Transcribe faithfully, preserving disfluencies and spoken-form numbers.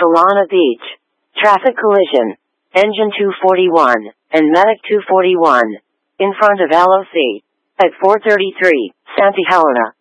Solana Beach. Traffic collision. Engine two forty-one and Medic two forty-one in front of L O C at four thirty-three Santa Helena.